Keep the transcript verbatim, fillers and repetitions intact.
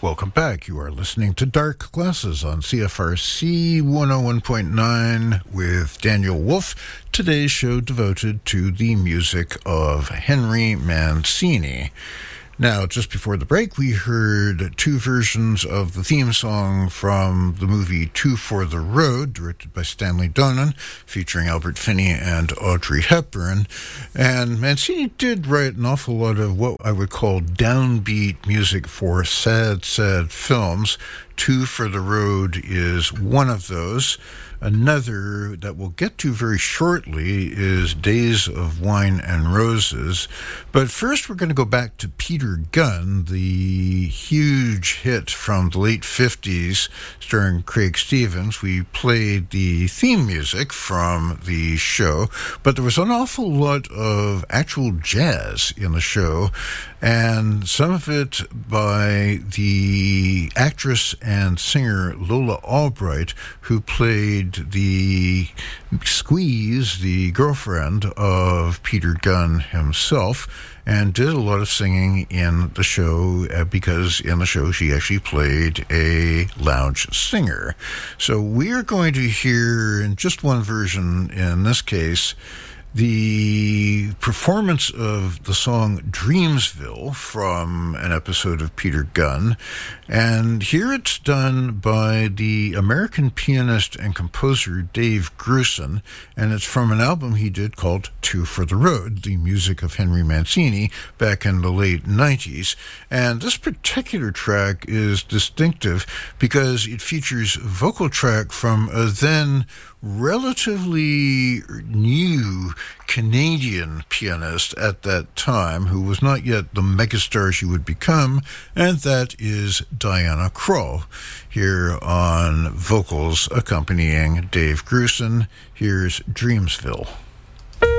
Welcome back. You are listening to Dark Glasses on C F R C one oh one point nine with Daniel Wolf. Today's show devoted to the music of Henry Mancini. Now, just before the break, we heard two versions of the theme song from the movie Two for the Road, directed by Stanley Donen, featuring Albert Finney and Audrey Hepburn. And Mancini did write an awful lot of what I would call downbeat music for sad, sad films. Two for the Road is one of those. Another that we'll get to very shortly is Days of Wine and Roses. But first we're going to go back to Peter Gunn, the huge hit from the late fifties starring Craig Stevens. We played the theme music from the show, but there was an awful lot of actual jazz in the show, and some of it by the actress and singer Lola Albright, who played the Squeeze, the girlfriend of Peter Gunn himself, and did a lot of singing in the show uh, because in the show she actually played a lounge singer. So we're going to hear in just one version, in this case, the performance of the song Dreamsville from an episode of Peter Gunn. And here it's done by the American pianist and composer Dave Grusin, and it's from an album he did called Two for the Road, the music of Henry Mancini, back in the late nineties. And this particular track is distinctive because it features a vocal track from a then relatively new Canadian pianist at that time, who was not yet the megastar she would become, and that is Diana Krall, here on vocals accompanying Dave Grusin. Here's Dreamsville.